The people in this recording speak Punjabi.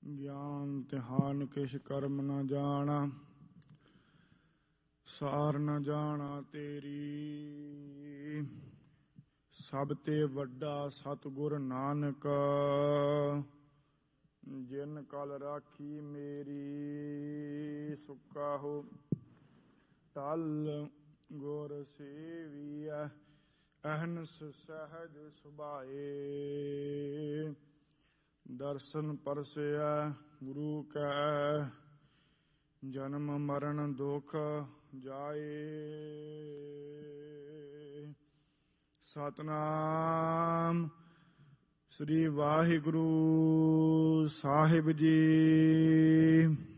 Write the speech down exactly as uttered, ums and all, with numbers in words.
ਗਿਆਨ ਤਿਹਾਨ ਕਿਛ ਕਰਮ ਨ ਜਾਣਾ, ਸਾਰ ਨ ਜਾਣਾ ਤੇਰੀ। ਸਭ ਤੇ ਵੱਡਾ ਸਤਿਗੁਰ ਨਾਨਕ, ਜਿਨ ਕਲ ਰਾਖੀ ਮੇਰੀ। ਸੁੱਕਾ ਹੋ ਟਲ ਗੁਰ ਸੇਵੀਐ, ਅਹਨਸ ਸਹਿਜ ਸੁਭਾਏ। ਦਰਸ਼ਨ ਪਰਸੈ ਗੁਰੂ ਕੈ, ਜਨਮ ਮਰਨ ਦੁਖ ਜਾਏ। ਸਤਿਨਾਮ ਸ੍ਰੀ ਵਾਹਿਗੁਰੂ ਸਾਹਿਬ ਜੀ।